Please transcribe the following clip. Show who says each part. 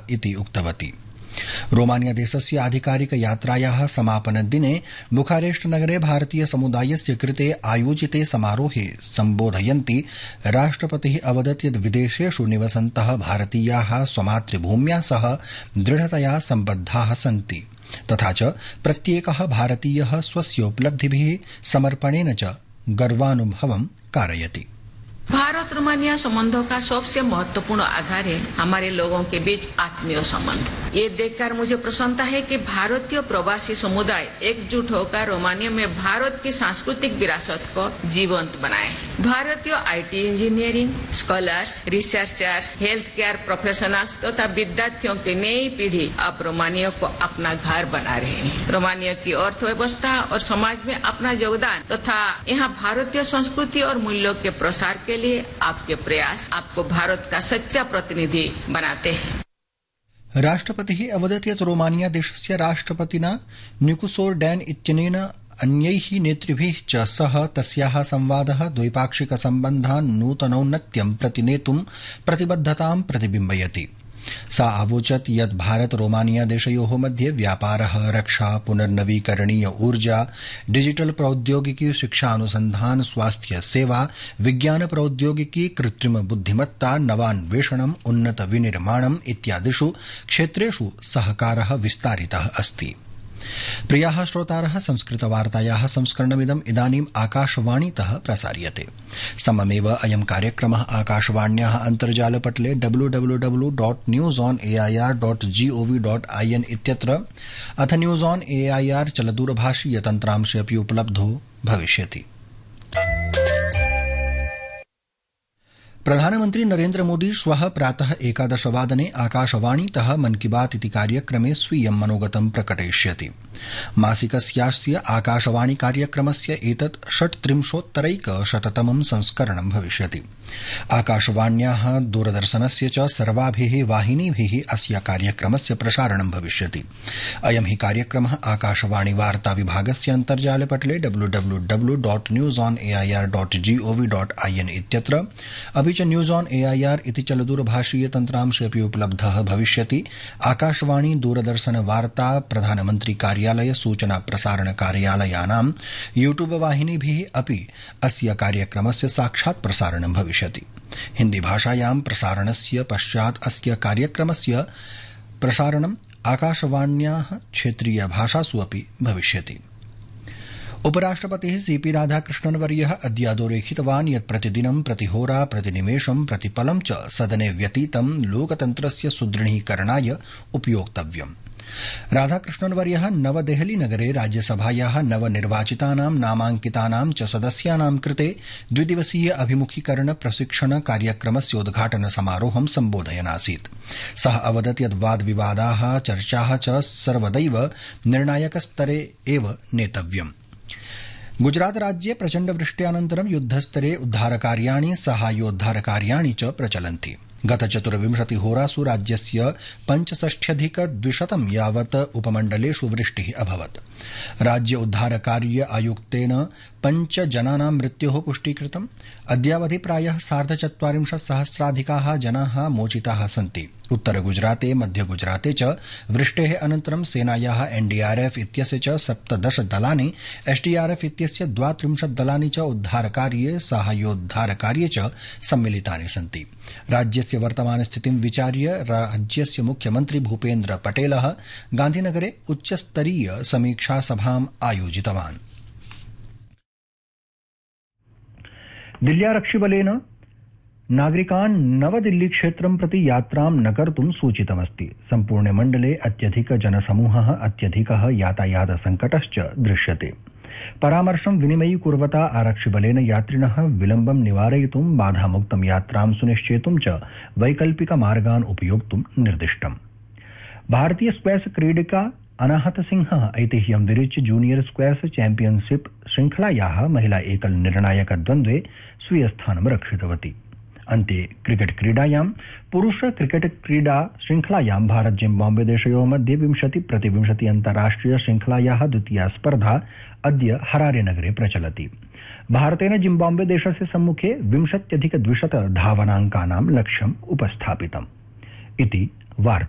Speaker 1: इति उक्तवती। रोमानिया देशस्य आधिकारिक यात्रायाः समापनदिने बुखारेस्ट नगरे भारतीय समुदायस्य कृते आयोजिते समारोहे सम्बोधयन्ती राष्ट्रपतिः अवदत् यत् विदेशेषु निवसन्तः भारतीयाः स्वमातृभूम्या सह दृढतया सम्बद्धाः सन्ति तथा च प्रत्येकः भारतीयः स्वस्योपलब्धिभिः समर्पणेन च गर्वानुभवं कारयति।
Speaker 2: भारत रोमानिया संबंधों का सबसे महत्वपूर्ण आधार है हमारे लोगों के बीच आत्मीय संबंध। ये देखकर मुझे प्रसन्नता है कि भारतीय प्रवासी समुदाय एकजुट होकर रोमानिया में भारत की सांस्कृतिक विरासत को जीवंत बनाए। भारतीय IT engineering, scholars, researchers, health care professionals तथा विद्यार्थियों की नई पीढ़ी अब रोमानिया को अपना घर बना रहे हैं। रोमानिया की अर्थव्यवस्था और समाज में अपना योगदान तथा यहाँ भारतीय संस्कृति और मूल्यों के प्रसार के लिए आपके प्रयास आपको भारत का सच्चा प्रतिनिधि बनाते हैं।
Speaker 1: राष्ट्रपतिः अवदत् यत् रोमानिया देशस्य राष्ट्रपतिना निकोसोर् इत्यनेन अन्यैः नेतृभिः च सह तस्याः संवादः द्वैपाक्षिकसम्बन्धान् नूतनौन्नत्यं प्रति नेतुं प्रतिबद्धतां प्रतिबिम्बयति। सा अवोचत् यत् भारत रोमानिया देशयोः मध्ये व्यापारः, रक्षा, पुनर्नवीकरणीय ऊर्जा, डिजिटल प्रौद्योगिकी, शिक्षानुसन्धान, स्वास्थ्य सेवा, विज्ञान प्रौद्योगिकी, कृत्रिम बुद्धिमत्ता, नवान्वेषणम्, उन्नत विनिर्माणम् इत्यादिषु क्षेत्रेषु सहकारः विस्तारितः अस्ति। प्रियाः श्रोतारः, संस्कृतवार्तायाः संस्करणमिदम् इदानीम् आकाशवाणीतः प्रसार्यते। सममेव अयं कार्यक्रमः आकाशवाण्याः अन्तर्जालपटले www.newsonair.gov.in इत्यत्र अथ न्यूज़ ऑन एआईआर चलदूरभाषीय तन्त्रांशे अपि उपलब्धो भविष्यति। प्रधानमन्त्री नरेन्द्र मोदी श्वः प्रातः 11 वादने आकाशवाणीतः मन की बात इति कार्यक्रमे स्वीयं मनोगतं प्रकटयिष्यति। मासिकस्यास्य आकाशवाणी कार्यक्रमस्य एतत् 36-तमं संस्करणं भविष्यति। आकाशवाण्याः दूरदर्शनस्य च सर्वाभिः वाहिनीभिः अस्य कार्यक्रमस्य प्रसारणं भविष्यति। अयं हि कार्यक्रमः आकाशवाणी वार्ता विभागस्य अन्तर्जालपटले www.newsonair.gov.in इत्यत्र अपि च न्यूज़ ऑन एआईआर इति चलदूरभाषीय तन्त्रांशे अपि उपलब्धः भविष्यति। आकाशवाणी, दूरदर्शन वार्ता, प्रधानमन्त्री कार्यालय, सूचना प्रसारण कार्यालयानां यूट्यूब वाहिनीभिः अपि अस्य कार्यक्रमस्य साक्षात् प्रसारणं भविष्यति। हिन्दी भाषायां प्रसारणस्य पश्चात् अस्य कार्यक्रमस्य प्रसारणम् आकाशवाण्याः क्षेत्रीय भाषासु अपि भविष्यति। उपराष्ट्रपतिः सीपी राधाकृष्णन्वर्यः अद्य अधोरेखितवान् यत् प्रतिदिनं, प्रतिहोरा, प्रतिनिमेषं, प्रतिपलं च सदने व्यतीतं लोकतन्त्रस्य सुदृढीकरणाय उपयोक्तव्यम्। राधाकृष्णन्वर्यः नवदेहलीनगरे राज्यसभायाः नवनिर्वाचितानां नामाङ्कितानां च सदस्यानां कृते द्विदिवसीय अभिमुखीकरण प्रशिक्षण कार्यक्रमस्य उद्घाटन समारोहं सम्बोधयन् आसीत्। सः अवदत् यत् वादविवादाः, चर्चाः च सर्वदैव निर्णायकस्तरे एव नेतव्यम्। गुजरात राज्ये प्रचण्डवृष्ट्यानन्तरं युद्धस्तरे उद्धारकार्याणि, साहाय्योद्धारकार्याणि च प्रचलन्ति। गत 24 होरासु राज्यस्य 65,200 यावत् उपमण्डलेषु वृष्टिः अभवत्। राज्य उद्धारकार्य आयुक्तेन 5 जनानां मृत्योः पुष्टीकृतम्। अद्यावधि प्रायः 40,000 जनाः मोचिताः सन्ति। उत्तरगुजराते, मध्यगुजराते च वृष्टेः अनन्तरं सेनायाः एनडीआरएफ इत्यस्य च 17 दलानि, एसडीआरएफ इत्यस्य 32 दलानि च उद्धारकार्ये, साहाय्योद्धारकार्ये च सम्मिलितानि सन्ति। राज्यस्य वर्तमानस्थितिं विचार्य राज्यस्य मुख्यमन्त्री भूपेन्द्र पटेलः गान्धीनगरे उच्चस्तरीय समीक्षा सभाम् आयोजितवान्।
Speaker 3: दिल्ल्यारक्षिबलेन नागरिकान् नवदिल्ली क्षेत्रं प्रति यात्रां न कर्तुं सूचितमस्ति। सम्पूर्णे मण्डले अत्यधिक जनसमूहः, अत्यधिकः यातायात संकटश्च दृश्यते। परामर्शं विनिमयीकुर्वता आरक्षिबलेन यात्रिणः विलम्बं निवारयितुं, बाधामुक्तं यात्रां सुनिश्चेतुं च वैकल्पिक मार्गान् उपयोक्तुं निर्दिष्टम्। भारतीय स्क्वैश क्रीडिका अनाहत सिंहः ऐतिह्यं विरिच्य जूनियर स्क्वैश चैम्पियनशिप श्रृंखलायाः महिला एकल निर्णायक द्वन्द्वे स्वीयस्थानं रक्षितवती। अन्ते क्रिकेट क्रीडायां पुरुष क्रिकेट क्रीडा श्रृंखलायां भारत जिम्बाब्वे देशयोः मध्ये 20-20 अन्ताराष्ट्रिय श्रृंखलायाः द्वितीया स्पर्धा अद्य हरारे नगरे प्रचलति। भारतेन जिम्बाब्वे देशस्य सम्मुखे 20+200 धावनाङ्कानां लक्ष्यम् उपस्थापितम् इति वार्ता।